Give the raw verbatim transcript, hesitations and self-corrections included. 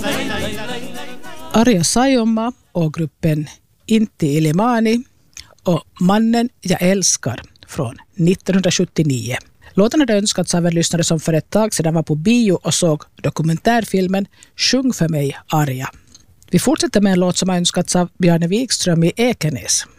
Arja Saijonmaa och gruppen Inti Illimani och Mannen jag älskar från nittonhundrasjuttionio. Låten hade önskats av en lyssnare som för ett tag sedan var på bio och såg dokumentärfilmen Sjung för mig, Arja. Vi fortsätter med en låt som har önskats av Bjarne Wikström i Ekenäs.